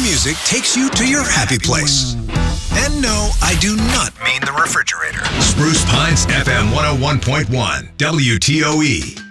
music takes you to your happy place. And no, I do not mean the refrigerator. Spruce Pines FM 101.1 WTOE.